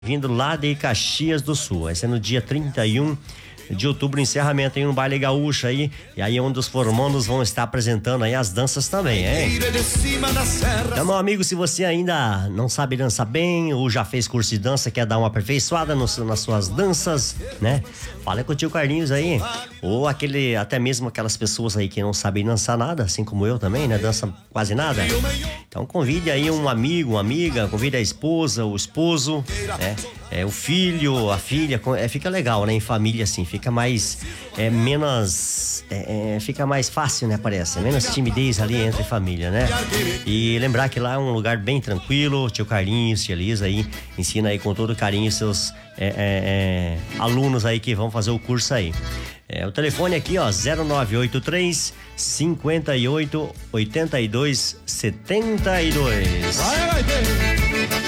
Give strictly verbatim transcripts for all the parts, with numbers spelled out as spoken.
vindo lá de Caxias do Sul. Esse é no dia trinta e um de outubro, encerramento aí no baile gaúcho aí, e aí onde os formandos vão estar apresentando aí as danças também, hein? Então, meu amigo, se você ainda não sabe dançar bem ou já fez curso de dança, quer dar uma aperfeiçoada no, nas suas danças, né? Fala com o tio Carlinhos aí, ou aquele, até mesmo aquelas pessoas aí que não sabem dançar nada, assim como eu também, né? Dança quase nada. Então convide aí um amigo, uma amiga, convide a esposa, o esposo, né? É, o filho, a filha, é, fica legal, né? Em família, assim, fica mais, é, menos, é, é, fica mais fácil, né? Parece, menos timidez ali entre família, né? E lembrar que lá é um lugar bem tranquilo, tio Carlinhos, tia Lisa aí, ensina aí com todo carinho seus é, é, é, alunos aí que vão fazer o curso aí. É, o telefone aqui, ó, zero nove oito três, cinquenta e oito, oitenta e dois, setenta e dois. Vai, vai, vai.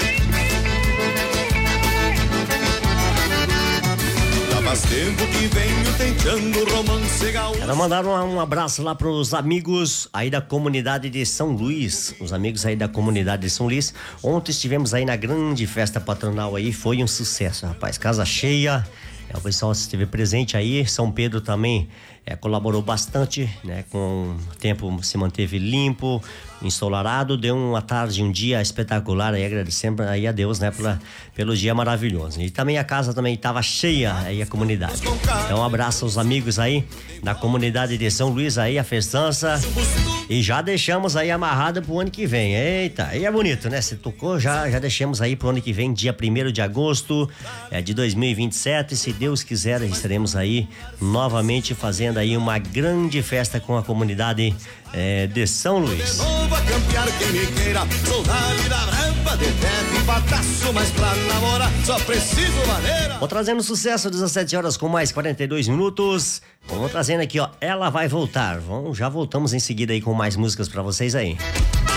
Faz tempo que venho tentando romance gaúcho. Quero mandar um, um abraço lá pros amigos aí da comunidade de São Luís, os amigos aí da comunidade de São Luís. Ontem estivemos aí na grande festa patronal aí, foi um sucesso, rapaz, casa cheia. É, o pessoal esteve presente aí, São Pedro também é, colaborou bastante, né? Com o tempo se manteve limpo, ensolarado, deu uma tarde, um dia espetacular aí, agradecendo aí a Deus, né? Pela, pelo dia maravilhoso. E também a casa também estava cheia aí, a comunidade. Então um abraço aos amigos aí da comunidade de São Luís aí, a festança. E já deixamos aí amarrado pro ano que vem. Eita, aí é bonito, né? Se tocou, já, já deixamos aí pro ano que vem, dia primeiro de agosto é, de dois mil e vinte e sete. Se Deus quiser, estaremos aí novamente fazendo aí uma grande festa com a comunidade é, de São Luís. Vou trazendo sucesso, dezessete horas com mais quarenta e dois minutos. Vamos trazendo aqui, ó, Ela Vai Voltar. Vamos, já voltamos em seguida aí com mais músicas pra vocês aí.